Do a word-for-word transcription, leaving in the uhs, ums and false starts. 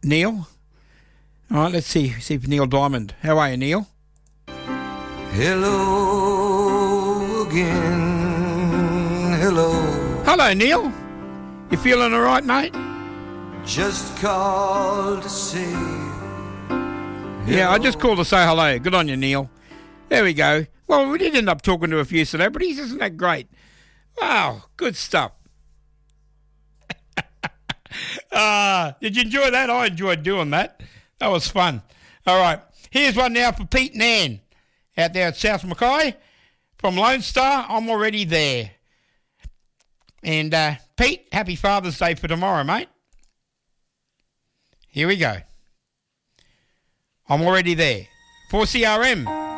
Neil. All right, let's see. See if Neil Diamond. How are you, Neil? Hello again. Hello. Hello, Neil. You feeling all right, mate? Just called to say. Yeah, I just called to say hello. Good on you, Neil. There we go. Well, we did end up talking to a few celebrities. Isn't that great? Wow, good stuff. uh, did you enjoy that? I enjoyed doing that. That was fun. All right. Here's one now for Pete and Ann out there at South Mackay. From Lone Star, I'm already there. And uh, Pete, happy Father's Day for tomorrow, mate. Here we go. I'm already there. four C R M.